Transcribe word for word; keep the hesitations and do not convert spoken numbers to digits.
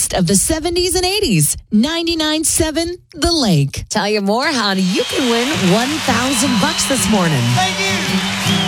best of the seventies and eighties. ninety-nine point seven The Lake. Tell you more how you can win one thousand bucks this morning. Thank you.